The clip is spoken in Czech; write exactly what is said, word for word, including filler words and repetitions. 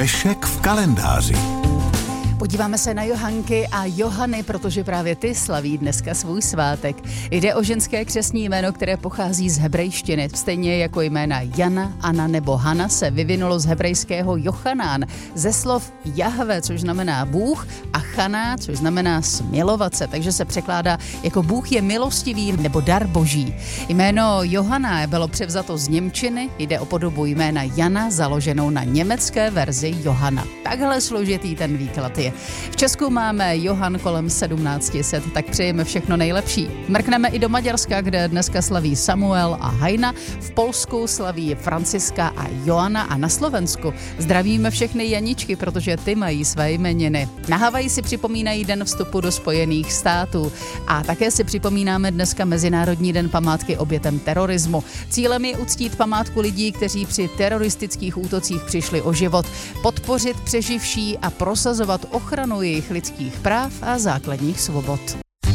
Dnešek v kalendáři. Podíváme se na Johanky a Johany, protože právě ty slaví dneska svůj svátek. Jde o ženské křestní jméno, které pochází z hebrejštiny. Stejně jako jména Jana, Anna nebo Hana se vyvinulo z hebrejského Jochanán, ze slov Jahve, což znamená Bůh, a Chana, což znamená smilovat se, takže se překládá jako Bůh je milostivý nebo dar boží. Jméno Johana bylo převzato z němčiny, jde o podobu jména Jana, založenou na německé verzi Johana. Takhle složitý ten výklad je. V Česku máme Johan kolem sedmnáct set, tak přejeme všechno nejlepší. Mrkneme i do Maďarska, kde dneska slaví Samuel a Hajna, v Polsku slaví Franciska a Joana a na Slovensku zdravíme všechny Janičky, protože ty mají své jmeniny. Na Havaji si připomínají den vstupu do Spojených států a také si připomínáme dneska Mezinárodní den památky obětem terorismu. Cílem je uctít památku lidí, kteří při teroristických útocích přišli o život, podpořit přeživší a prosazovat ochranu jejich lidských práv a základních svobod.